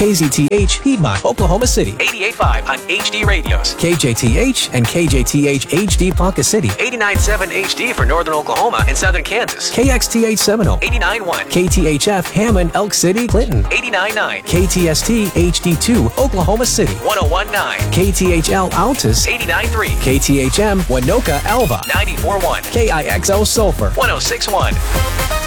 KZTH Piedmont, Oklahoma City. 88.5 on HD radios. KJTH and KJTH HD Ponca City. 89.7 HD for Northern Oklahoma and Southern Kansas. KXTH Seminole. 89.1. KTHF Hammond, Elk City, Clinton. 89.9. KTST HD2 Oklahoma City. 101.9. KTHL Altus. 89.3. KTHM Winoka Alva. 94.1. KIXO Sulphur. 106.1.